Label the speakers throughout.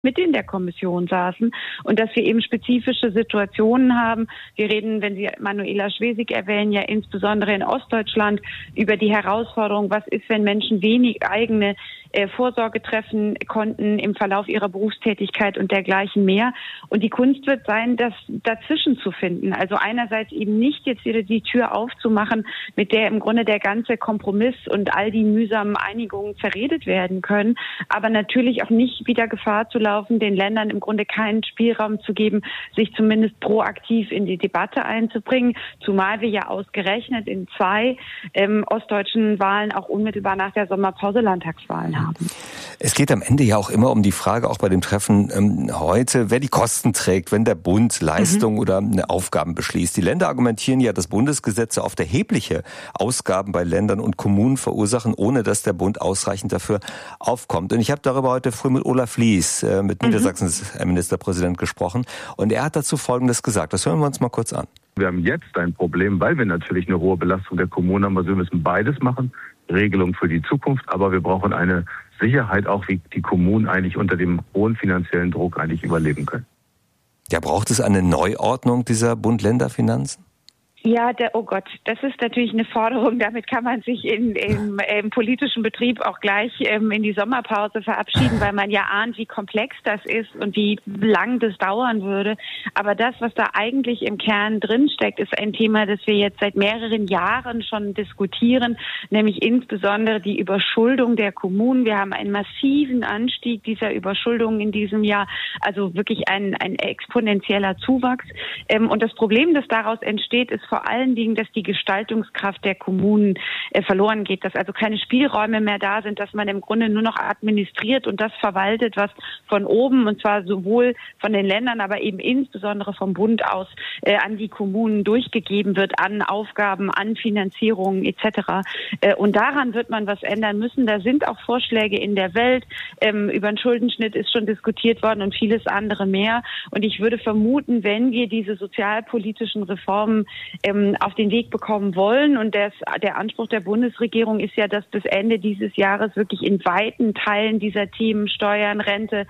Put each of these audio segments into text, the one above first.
Speaker 1: mit in der Kommission saßen und dass wir eben spezifische Situationen haben. Wir reden, wenn Sie Manuela Schwesig erwähnen, ja insbesondere in Ostdeutschland über die Herausforderung, was ist, wenn Menschen wenig eigene Vorsorge treffen konnten im Verlauf ihrer Berufstätigkeit und dergleichen mehr. Und die Kunst wird sein, das dazwischen zu finden. Also einerseits eben nicht jetzt wieder die Tür aufzumachen, mit der im Grunde der ganze Kompromiss und all die mühsamen Einigungen zerredet werden können, aber natürlich auch nicht wieder Gefahr zu laufen, den Ländern im Grunde keinen Spielraum zu geben, sich zumindest proaktiv in die Debatte einzubringen, zumal wir ja ausgerechnet in 2 ostdeutschen Wahlen auch unmittelbar nach der Sommerpause Landtagswahlen haben.
Speaker 2: Es geht am Ende ja auch immer um die Frage, auch bei dem Treffen heute, wer die Kosten trägt, wenn der Bund Leistungen oder Aufgaben beschließt. Die Länder argumentieren ja, dass Bundesgesetze oft erhebliche Ausgaben bei Ländern und Kommunen verursachen, ohne dass der Bund ausreichend dafür aufkommt. Und ich habe darüber heute früh mit Olaf Lies, mit Niedersachsens Ministerpräsident, gesprochen. Und er hat dazu Folgendes gesagt. Das hören wir uns mal kurz an.
Speaker 3: Wir haben jetzt ein Problem, weil wir natürlich eine hohe Belastung der Kommunen haben. Also wir müssen beides machen. Regelung für die Zukunft, aber wir brauchen eine Sicherheit auch, wie die Kommunen eigentlich unter dem hohen finanziellen Druck eigentlich überleben können.
Speaker 2: Ja, braucht es eine Neuordnung dieser Bund-Länder-Finanzen?
Speaker 1: Ja, oh Gott, das ist natürlich eine Forderung. Damit kann man sich im politischen Betrieb auch gleich in die Sommerpause verabschieden, weil man ja ahnt, wie komplex das ist und wie lang das dauern würde. Aber das, was da eigentlich im Kern drinsteckt, ist ein Thema, das wir jetzt seit mehreren Jahren schon diskutieren, nämlich insbesondere die Überschuldung der Kommunen. Wir haben einen massiven Anstieg dieser Überschuldung in diesem Jahr, also wirklich ein exponentieller Zuwachs. Und das Problem, das daraus entsteht, ist vor allen Dingen, dass die Gestaltungskraft der Kommunen verloren geht, dass also keine Spielräume mehr da sind, dass man im Grunde nur noch administriert und das verwaltet, was von oben, und zwar sowohl von den Ländern, aber eben insbesondere vom Bund aus an die Kommunen durchgegeben wird, an Aufgaben, an Finanzierungen etc. Und daran wird man was ändern müssen. Da sind auch Vorschläge in der Welt. Über einen Schuldenschnitt ist schon diskutiert worden und vieles andere mehr. Und ich würde vermuten, wenn wir diese sozialpolitischen Reformen auf den Weg bekommen wollen. Und der Anspruch der Bundesregierung ist ja, dass bis Ende dieses Jahres wirklich in weiten Teilen dieser Themen Steuern, Rente,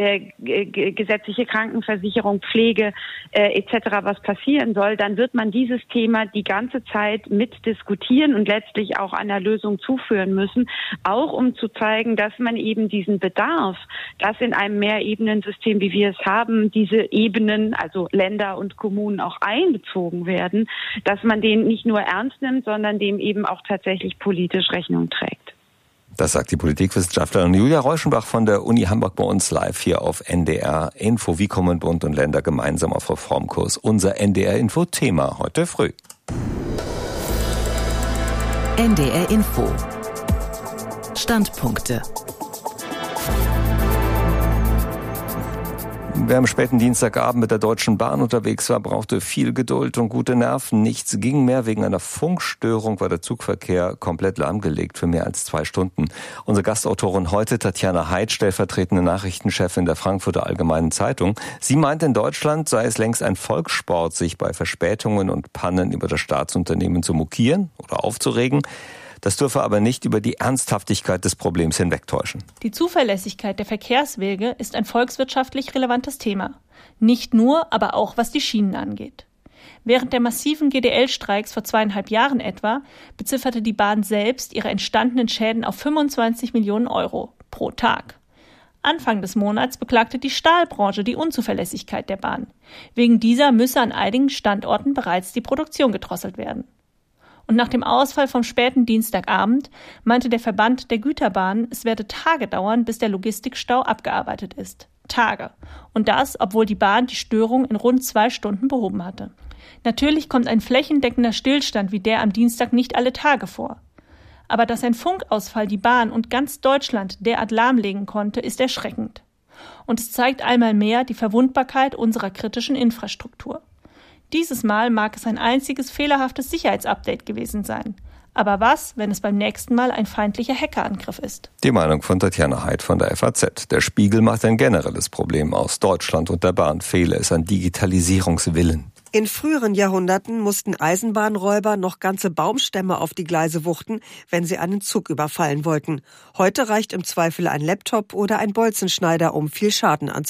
Speaker 1: gesetzliche Krankenversicherung, Pflege etc. was passieren soll, dann wird man dieses Thema die ganze Zeit mitdiskutieren und letztlich auch einer Lösung zuführen müssen, auch um zu zeigen, dass man eben diesen Bedarf, dass in einem Mehrebenensystem, wie wir es haben, diese Ebenen, also Länder und Kommunen auch einbezogen werden, dass man den nicht nur ernst nimmt, sondern dem eben auch tatsächlich politisch Rechnung trägt.
Speaker 2: Das sagt die Politikwissenschaftlerin Julia Reuschenbach von der Uni Hamburg bei uns live hier auf NDR Info. Wie kommen Bund und Länder gemeinsam auf Reformkurs? Unser NDR Info Thema heute früh.
Speaker 4: NDR Info. Standpunkte.
Speaker 2: Wer am späten Dienstagabend mit der Deutschen Bahn unterwegs war, brauchte viel Geduld und gute Nerven. Nichts ging mehr. Wegen einer Funkstörung war der Zugverkehr komplett lahmgelegt für mehr als 2 Stunden. Unsere Gastautorin heute, Tatjana Heid, stellvertretende Nachrichtenchefin der Frankfurter Allgemeinen Zeitung. Sie meint, in Deutschland sei es längst ein Volkssport, sich bei Verspätungen und Pannen über das Staatsunternehmen zu mokieren oder aufzuregen. Das dürfe aber nicht über die Ernsthaftigkeit des Problems hinwegtäuschen.
Speaker 5: Die Zuverlässigkeit der Verkehrswege ist ein volkswirtschaftlich relevantes Thema. Nicht nur, aber auch was die Schienen angeht. Während der massiven GDL-Streiks vor 2,5 Jahren etwa bezifferte die Bahn selbst ihre entstandenen Schäden auf 25 Millionen Euro pro Tag. Anfang des Monats beklagte die Stahlbranche die Unzuverlässigkeit der Bahn. Wegen dieser müsse an einigen Standorten bereits die Produktion gedrosselt werden. Und nach dem Ausfall vom späten Dienstagabend meinte der Verband der Güterbahnen, es werde Tage dauern, bis der Logistikstau abgearbeitet ist. Tage. Und das, obwohl die Bahn die Störung in rund 2 Stunden behoben hatte. Natürlich kommt ein flächendeckender Stillstand wie der am Dienstag nicht alle Tage vor. Aber dass ein Funkausfall die Bahn und ganz Deutschland derart lahmlegen konnte, ist erschreckend. Und es zeigt einmal mehr die Verwundbarkeit unserer kritischen Infrastruktur. Dieses Mal mag es ein einziges fehlerhaftes Sicherheitsupdate gewesen sein. Aber was, wenn es beim nächsten Mal ein feindlicher Hackerangriff ist?
Speaker 2: Die Meinung von Tatjana Heid von der FAZ. Der Spiegel macht ein generelles Problem aus. Deutschland und der Bahn fehle es an Digitalisierungswillen.
Speaker 6: In früheren Jahrhunderten mussten Eisenbahnräuber noch ganze Baumstämme auf die Gleise wuchten, wenn sie einen Zug überfallen wollten. Heute reicht im Zweifel ein Laptop oder ein Bolzenschneider, um viel Schaden anzurichten.